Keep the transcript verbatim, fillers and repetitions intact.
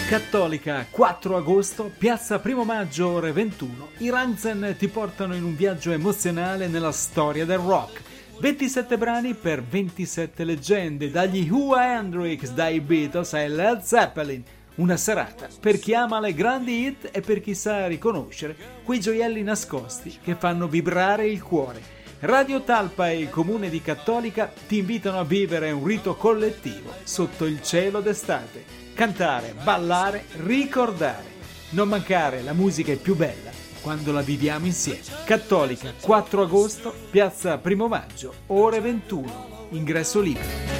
Cattolica, quattro agosto, piazza Primo Maggio, ore ventuno. I Rammstein ti portano in un viaggio emozionale nella storia del rock. ventisette brani per ventisette leggende, dagli Who a Hendrix, dai Beatles ai Led Zeppelin. Una serata per chi ama le grandi hit e per chi sa riconoscere quei gioielli nascosti che fanno vibrare il cuore. Radio Talpa e il comune di Cattolica ti invitano a vivere un rito collettivo sotto il cielo d'estate. Cantare, ballare, ricordare. Non mancare, la musica è più bella quando la viviamo insieme. Cattolica, quattro agosto, piazza Primo Maggio, ore ventuno. Ingresso libero.